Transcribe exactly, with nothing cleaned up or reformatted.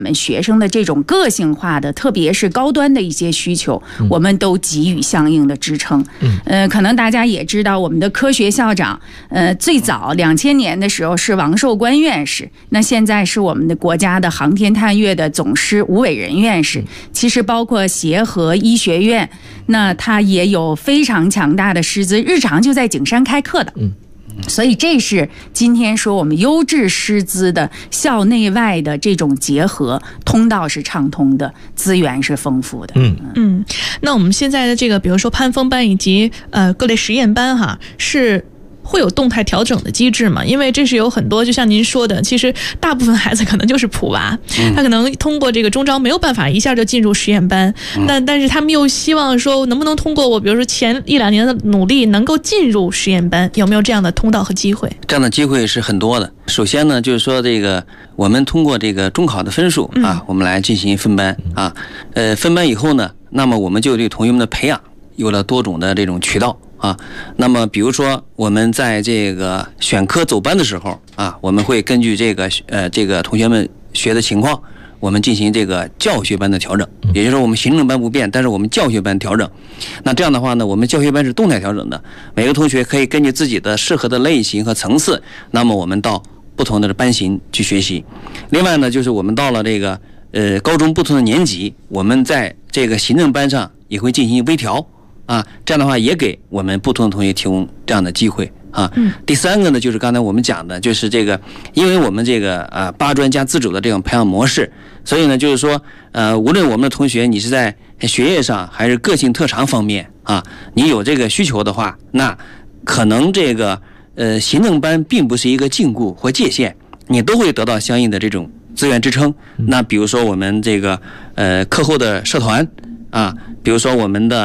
我们学生的这种个性化的，特别是高端的一些需求，我们都给予相应的支撑。嗯，呃，可能大家也知道，我们的科学校长，呃，最早两千年的时候是王寿官院士，那现在是我们的国家的航天探月的总师吴伟仁院士。其实包括协和医学院，那他也有非常强大的师资，日常就在景山开课的。嗯。所以这是今天说我们优质师资的校内外的这种结合，通道是畅通的，资源是丰富的。 嗯嗯，那我们现在的这个，比如说攀峰班以及呃各类实验班哈，是会有动态调整的机制嘛？因为这是有很多，就像您说的，其实大部分孩子可能就是普娃，嗯、他可能通过这个中招没有办法一下就进入实验班，嗯、但但是他们又希望说，能不能通过我，比如说前一两年的努力，能够进入实验班，有没有这样的通道和机会？ 这样的机会是很多的。首先呢，就是说这个我们通过这个中考的分数啊，嗯、我们来进行分班啊，呃，分班以后呢，那么我们就对同学们的培养有了多种的这种渠道。啊，那么比如说我们在这个选科走班的时候啊，我们会根据这个呃这个同学们学的情况，我们进行这个教学班的调整。也就是说，我们行政班不变，但是我们教学班调整。那这样的话呢，我们教学班是动态调整的，每个同学可以根据自己的适合的类型和层次，那么我们到不同的班型去学习。另外呢，就是我们到了这个呃高中不同的年级，我们在这个行政班上也会进行微调。啊，这样的话也给我们不同的同学提供这样的机会啊。嗯、第三个呢，就是刚才我们讲的，就是这个，因为我们这个呃八专加自主的这种培养模式，所以呢，就是说呃，无论我们的同学你是在学业上还是个性特长方面啊，你有这个需求的话，那可能这个呃行政班并不是一个禁锢或界限，你都会得到相应的这种资源支撑。那比如说我们这个呃课后的社团啊，比如说我们的